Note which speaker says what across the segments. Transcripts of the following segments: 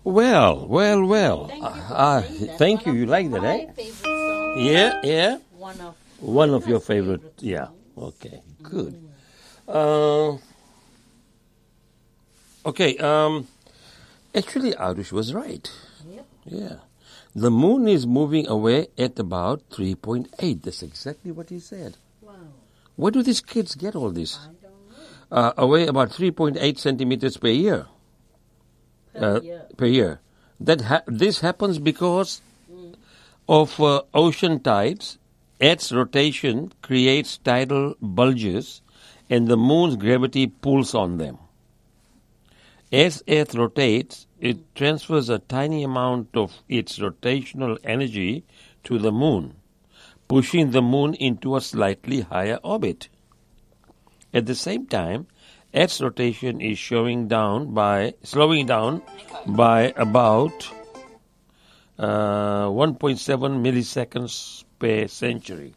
Speaker 1: Well. Thank you. You like that,
Speaker 2: My
Speaker 1: eh?
Speaker 2: favorite song.
Speaker 1: Yeah. One of your favorite. Yeah. Okay. Good. Okay. Actually, Arush was right.
Speaker 2: Yep.
Speaker 1: Yeah. The moon is moving away at about 3.8. That's exactly what he said.
Speaker 2: Wow.
Speaker 1: Where do these kids get all this?
Speaker 2: I don't know.
Speaker 1: Away about 3.8 centimeters per year.
Speaker 2: Per year.
Speaker 1: This happens because of ocean tides. Earth's rotation creates tidal bulges, and the moon's gravity pulls on them. As Earth rotates, it transfers a tiny amount of its rotational energy to the moon, pushing the moon into a slightly higher orbit. At the same time, Earth's rotation is slowing down by about 1.7 milliseconds per century.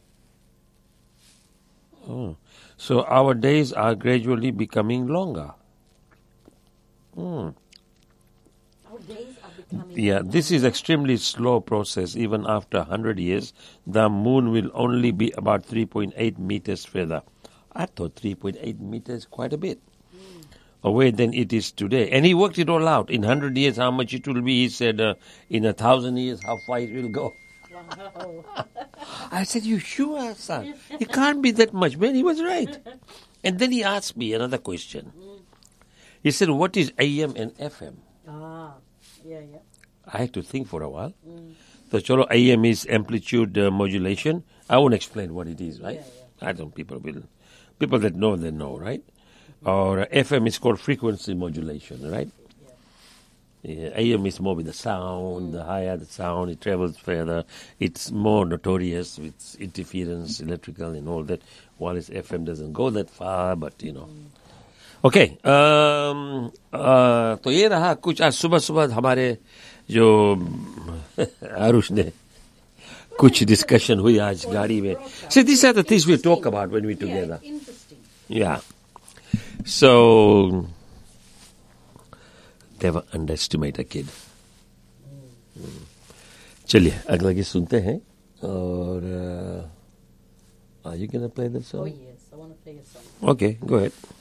Speaker 1: So our days are gradually becoming longer.
Speaker 2: Our days are becoming.
Speaker 1: Yeah, this is extremely slow process. Even after 100 years, the moon will only be about 3.8 meters further. I thought 3.8 meters quite a bit away than it is today. And he worked it all out. In 100 years, how much it will be. He said, in 1,000 years, how far it will go.
Speaker 2: Wow.
Speaker 1: I said, you sure, son? It can't be that much. Man, he was right. And then he asked me another question. He said, what is AM and FM?
Speaker 2: Yeah.
Speaker 1: I had to think for a while. So, cholo, AM is amplitude modulation. I won't explain what it is, right?
Speaker 2: Yeah.
Speaker 1: I don't. People that know, they know, right? Or FM is called frequency modulation, right? Yeah, AM is more with the sound. The higher the sound, it travels further. It's more notorious with interference, electrical, and all that. While FM doesn't go that far, but Okay. तो ये रहा कुछ आज सुबह हमारे जो आरुष ने कुछ डिस्कशन हुई आज गाड़ी में. See, these are the things we talk about when we're together.
Speaker 2: Yeah, interesting.
Speaker 1: Yeah. So, never underestimate a kid. चलिए अगला गीत सुनते हैं और are you gonna play the song?
Speaker 2: Oh yes, I want to play a song.
Speaker 1: Okay, go ahead.